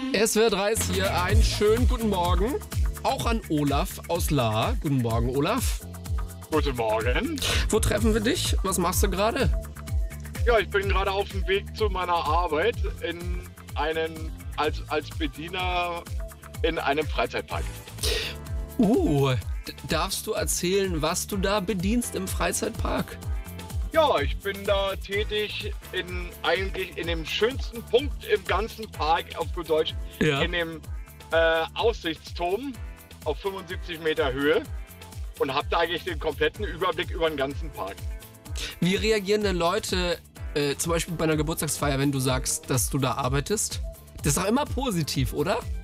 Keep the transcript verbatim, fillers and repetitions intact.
S W R drei ist hier. Einen schönen guten Morgen. Auch an Olaf aus Lahr. Guten Morgen, Olaf. Guten Morgen. Wo treffen wir dich? Was machst du gerade? Ja, ich bin gerade auf dem Weg zu meiner Arbeit in einen, als, als Bediener in einem Freizeitpark. Uh, d- darfst du erzählen, was du da bedienst im Freizeitpark? Ja, ich bin da tätig in eigentlich in dem schönsten Punkt im ganzen Park, auf gut Deutsch, Ja. in dem äh, Aussichtsturm auf fünfundsiebzig Meter Höhe und habe da eigentlich den kompletten Überblick über den ganzen Park. Wie reagieren denn Leute, äh, zum Beispiel bei einer Geburtstagsfeier, wenn du sagst, dass du da arbeitest? Das ist doch immer positiv, oder?